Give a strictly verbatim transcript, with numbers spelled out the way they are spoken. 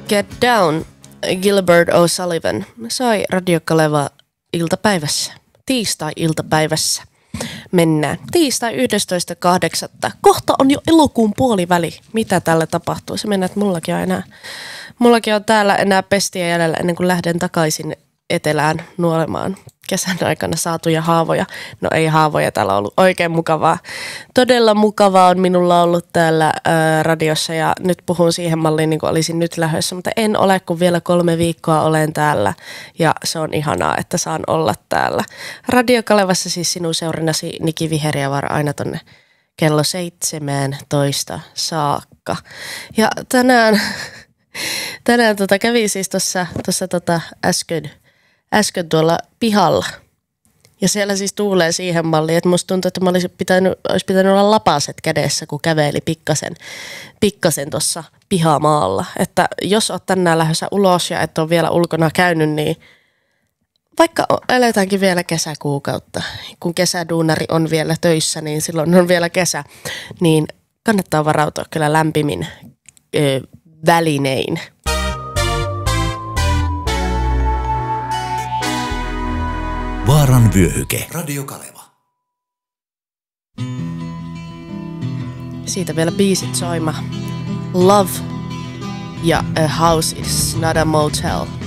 Get Down, Gilbert O'Sullivan, sai Radio Kaleva iltapäivässä, tiistai-iltapäivässä. Mennään. Tiistai yhdestoista kahdeksatta Kohta on jo elokuun puoliväli. Mitä tällä tapahtuu? Se mennään, että mullakin on enää, mullakin on täällä enää pestiä jäljellä ennen kuin lähden takaisin etelään nuolemaan kesän aikana saatuja haavoja. No ei haavoja, täällä on ollut oikein mukavaa. Todella mukavaa on minulla ollut täällä ää, radiossa ja nyt puhun siihen malliin niin kuin olisin nyt lähdössä, mutta en ole, kun vielä kolme viikkoa olen täällä ja se on ihanaa, että saan olla täällä. Radio Kalevassa siis sinun seurannasi Niki Viheriävaara aina tonne kello seitsemäntoista saakka. Ja tänään, tänään tota kävi siis tuossa tota äsken, äsken tuolla pihalla. Ja siellä siis tuulee siihen malliin, että musta tuntuu, että mä olisin pitänyt, olisi pitänyt olla lapaset kädessä, kun käveli pikkasen, pikkasen tuossa pihamaalla. Että jos oot tänään lähdössä ulos ja et ole vielä ulkona käynyt, niin vaikka eletäänkin vielä kesäkuukautta, kun kesäduunari on vielä töissä, niin silloin on vielä kesä, niin kannattaa varautua kyllä lämpimin ö, välinein. Vaaran vyöhyke. Radio Kaleva. Siitä vielä biisit soima. Love ja A House is Not a Motel.